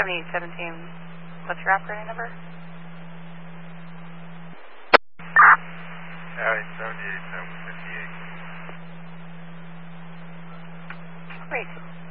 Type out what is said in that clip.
7817, what's your operating number? Howdy, 78, 758. Great.